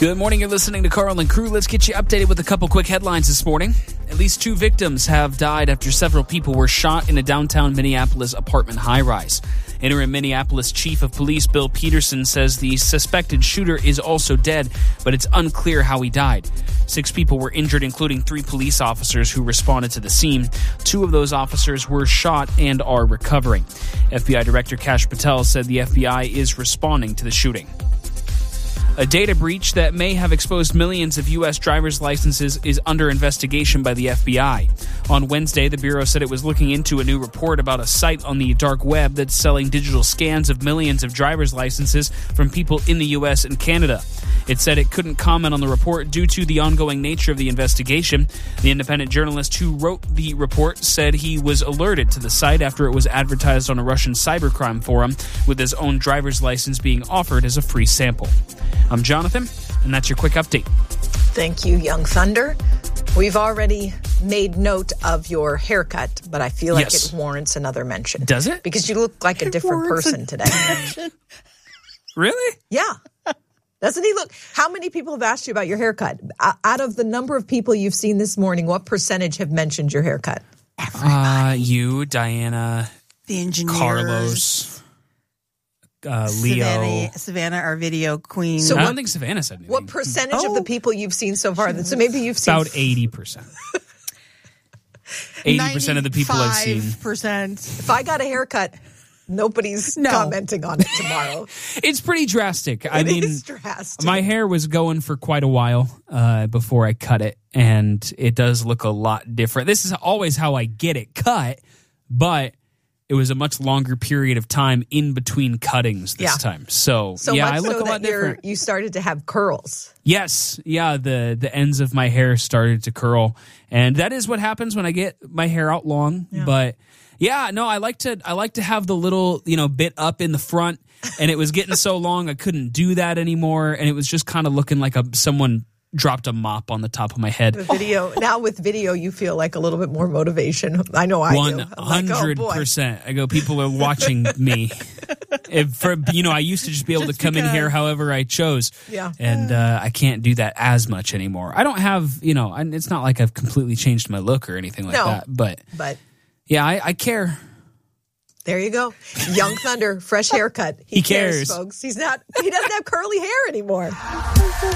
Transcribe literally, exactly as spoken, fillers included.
Good morning. You're listening to Carl and Crew. Let's get you updated with a couple quick headlines this morning. At least two victims have died after several people were shot in a downtown Minneapolis apartment high-rise. Interim Minneapolis Chief of Police Bill Peterson says the suspected shooter is also dead, but it's unclear how he died. Six people were injured, including three police officers who responded to the scene. Two of those officers were shot and are recovering. F B I Director Kash Patel said the F B I is responding to the shooting. A data breach that may have exposed millions of U S driver's licenses is under investigation by the F B I. On Wednesday, the Bureau said it was looking into a new report about a site on the dark web that's selling digital scans of millions of driver's licenses from people in the U S and Canada. It said it couldn't comment on the report due to the ongoing nature of the investigation. The independent journalist who wrote the report said he was alerted to the site after it was advertised on a Russian cybercrime forum, with his own driver's license being offered as a free sample. I'm Jonathan, and that's your quick update. Thank you, Young Thunder. We've already made note of your haircut, but I feel like yes. it warrants another mention. Does it? Because you look like a it different person a today. Really? Yeah. Doesn't he look? How many people have asked you about your haircut? Out of the number of people you've seen this morning, what percentage have mentioned your haircut? Uh, you, Diana, the engineers, Carlos, uh, Leo. Savannah, Savannah, our video queen. So I what, don't think Savannah said anything. What percentage Oh. of the people you've seen so far? So maybe you've seen About eighty percent. eighty percent of the people I've seen. ninety-five percent. If I got a haircut, nobody's No. commenting on it tomorrow. It's pretty drastic. I It mean, is drastic. my hair was going for quite a while uh, before I cut it, and it does look a lot different. This is always how I get it cut, but it was a much longer period of time in between cuttings this Yeah. time. So, So yeah, much I look so a lot that you're, different. you started to have curls. Yes, yeah, the the ends of my hair started to curl, and that is what happens when I get my hair out long. Yeah. But yeah, no, I like to I like to have the little, you know, bit up in the front, and it was getting so long I couldn't do that anymore, and it was just kind of looking like a someone dropped a mop on the top of my head. The video now with video, you feel like a little bit more motivation. I know I One do. I'm like, hundred oh, boy. percent. I go, people are watching me. If for you know, I used to just be able Just to come in because. here however I chose. Yeah. And uh, I can't do that as much anymore. I don't have, you know, I, it's not like I've completely changed my look or anything like No. that. But But yeah, I, I care. there you go. Young Thunder, fresh haircut. He cares. folks. He's not. He doesn't have curly hair anymore.